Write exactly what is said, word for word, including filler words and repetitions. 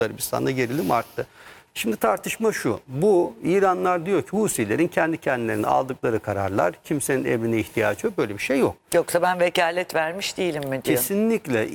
Arabistan'da gerilim arttı. Şimdi tartışma şu. Bu İranlar diyor ki Husilerin kendi kendilerine aldıkları kararlar, kimsenin emrine ihtiyacı yok. Böyle bir şey yok. Yoksa ben vekalet vermiş değilim mi diyor. Kesinlikle.